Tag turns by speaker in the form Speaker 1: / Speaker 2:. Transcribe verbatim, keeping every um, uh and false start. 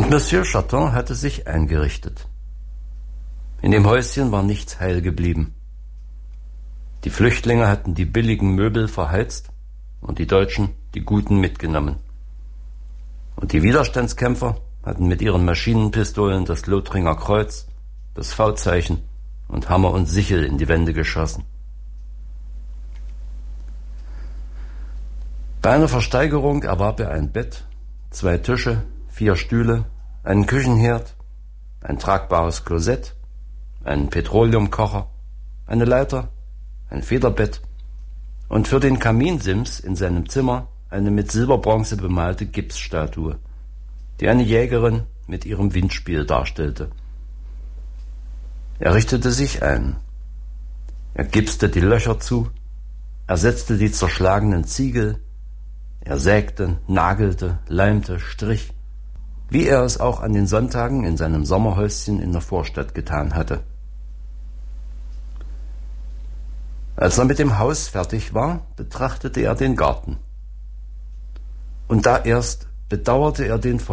Speaker 1: Und Monsieur Charton hatte sich eingerichtet. In dem Häuschen war nichts heil geblieben. Die Flüchtlinge hatten die billigen Möbel verheizt und die Deutschen die guten mitgenommen. Und die Widerstandskämpfer hatten mit ihren Maschinenpistolen das Lothringer Kreuz, das V-Zeichen und Hammer und Sichel in die Wände geschossen. Bei einer Versteigerung erwarb er ein Bett, zwei Tische, vier Stühle, einen Küchenherd, ein tragbares Klosett, einen Petroleumkocher, eine Leiter, ein Federbett und für den Kaminsims in seinem Zimmer eine mit Silberbronze bemalte Gipsstatue, die eine Jägerin mit ihrem Windspiel darstellte. Er richtete sich ein. Er gipste die Löcher zu, ersetzte die zerschlagenen Ziegel, er sägte, nagelte, leimte, strich, wie er es auch an den Sonntagen in seinem Sommerhäuschen in der Vorstadt getan hatte. Als er mit dem Haus fertig war, betrachtete er den Garten. Und da erst bedauerte er den